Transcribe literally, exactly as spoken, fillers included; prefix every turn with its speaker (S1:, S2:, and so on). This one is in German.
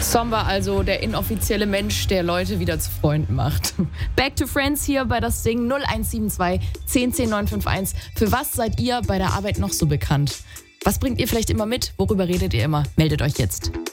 S1: Somba, also der inoffizielle Mensch, der Leute wieder zu Freunden macht. Back to Friends hier bei das Ding null eins sieben zwei, zehn zehn neun fünf eins. Für was seid ihr bei der Arbeit noch so bekannt? Was bringt ihr vielleicht immer mit? Worüber redet ihr immer? Meldet euch jetzt.